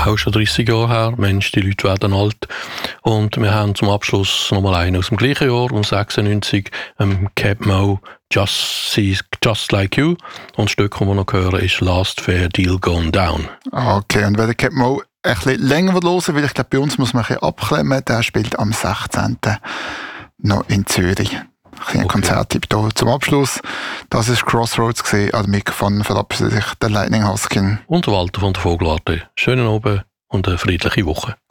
auch schon 30 Jahre her. Mensch, die Leute werden alt. Und wir haben zum Abschluss nochmal einen aus dem gleichen Jahr, um 96, Keb' Mo', Just Like You. Und das Stück, das wir noch hören, ist Last Fair Deal Gone Down. Okay, und wenn der Keb' Mo' ein bisschen länger hören, weil ich glaube, bei uns muss man ein bisschen abklemmen, der spielt am 16. noch in Zürich. Ein Konzerttipp hier zum Abschluss. Das ist Crossroads gesehen. An dem Mikrofon verabschiedet sich der Lightning Huskin. Und Walter von der Vogelwarte. Schönen Abend und eine friedliche Woche.